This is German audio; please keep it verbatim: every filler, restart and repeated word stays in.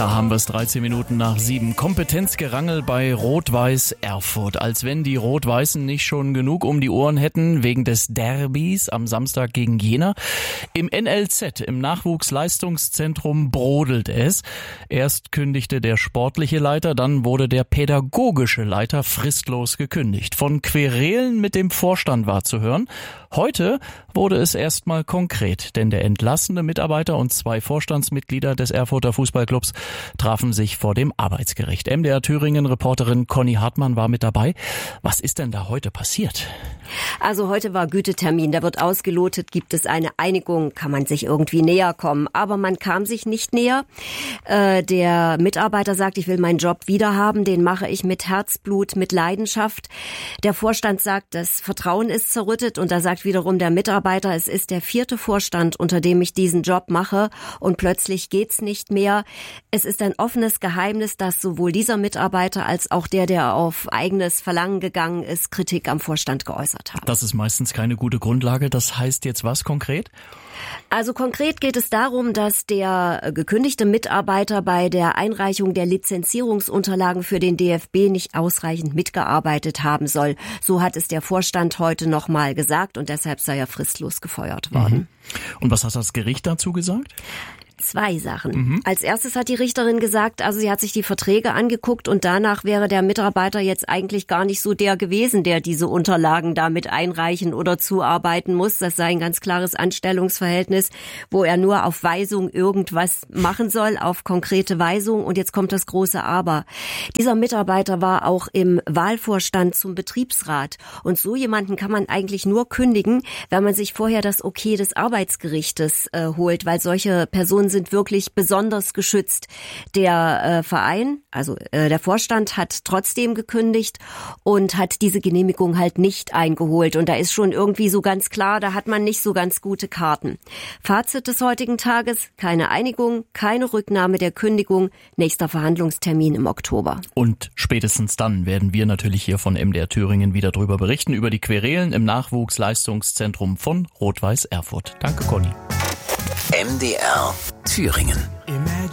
Da haben wir es, dreizehn Minuten nach sieben. Kompetenzgerangel bei Rot-Weiß Erfurt. Als wenn die Rot-Weißen nicht schon genug um die Ohren hätten wegen des Derbys am Samstag gegen Jena. Im N L Z, im Nachwuchsleistungszentrum, brodelt es. Erst kündigte der sportliche Leiter, dann wurde der pädagogische Leiter fristlos gekündigt. Von Querelen mit dem Vorstand war zu hören. Heute wurde es erstmal konkret, denn der entlassene Mitarbeiter und zwei Vorstandsmitglieder des Erfurter Fußballclubs trafen sich vor dem Arbeitsgericht. M D R Thüringen-Reporterin Conny Hartmann war mit dabei. Was ist denn da heute passiert? Also heute war Gütetermin, da wird ausgelotet, gibt es eine Einigung, kann man sich irgendwie näher kommen. Aber man kam sich nicht näher. Äh, der Mitarbeiter sagt, ich will meinen Job wiederhaben, den mache ich mit Herzblut, mit Leidenschaft. Der Vorstand sagt, das Vertrauen ist zerrüttet und da sagt wiederum der Mitarbeiter, es ist der vierte Vorstand, unter dem ich diesen Job mache und plötzlich geht's nicht mehr. Es ist ein offenes Geheimnis, dass sowohl dieser Mitarbeiter als auch der, der auf eigenes Verlangen gegangen ist, Kritik am Vorstand geäußert haben. Das ist meistens keine gute Grundlage. Das heißt jetzt was konkret? Also konkret geht es darum, dass der gekündigte Mitarbeiter bei der Einreichung der Lizenzierungsunterlagen für den D F B nicht ausreichend mitgearbeitet haben soll. So hat es der Vorstand heute nochmal gesagt und deshalb sei er fristlos gefeuert worden. Mhm. Und was hat das Gericht dazu gesagt? Zwei Sachen. Mhm. Als erstes hat die Richterin gesagt, also sie hat sich die Verträge angeguckt und danach wäre der Mitarbeiter jetzt eigentlich gar nicht so der gewesen, der diese Unterlagen damit einreichen oder zuarbeiten muss. Das sei ein ganz klares Anstellungsverhältnis, wo er nur auf Weisung irgendwas machen soll, auf konkrete Weisung. Und jetzt kommt das große Aber. Dieser Mitarbeiter war auch im Wahlvorstand zum Betriebsrat. Und so jemanden kann man eigentlich nur kündigen, wenn man sich vorher das Okay des Arbeitsgerichtes äh, holt, weil solche Personen sind wirklich besonders geschützt. Der äh, Verein, also äh, der Vorstand hat trotzdem gekündigt und hat diese Genehmigung halt nicht eingeholt. Und da ist schon irgendwie so ganz klar, da hat man nicht so ganz gute Karten. Fazit des heutigen Tages, keine Einigung, keine Rücknahme der Kündigung, nächster Verhandlungstermin im Oktober. Und spätestens dann werden wir natürlich hier von M D R Thüringen wieder drüber berichten, über die Querelen im Nachwuchsleistungszentrum von Rot-Weiß Erfurt. Danke, Conny. M D R Thüringen.